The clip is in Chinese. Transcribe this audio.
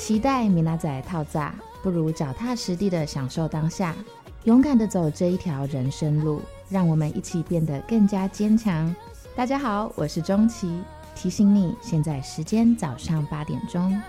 期待米娜仔套炸，不如脚踏实地的享受当下，勇敢的走这一条人生路，让我们一起变得更加坚强。大家好，我是钟琪，提醒你现在时间早上8点钟。